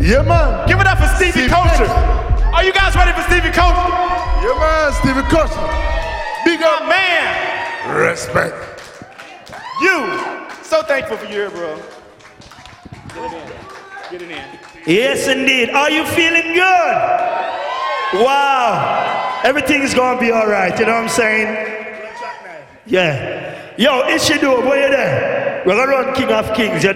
Yeah, man. Give it up for Stevie Culture. Are you guys ready for Stevie Culture? Yeah, man, Stevie Culture. Big up, man. Respect. You. So thankful for you here, bro. Get it in. Get it in. Yes, indeed. Are you feeling good? Wow. Everything is going to be all right. You know what I'm saying? Yeah. Yo, Ishido, where you there? We're going to run King of Kings. You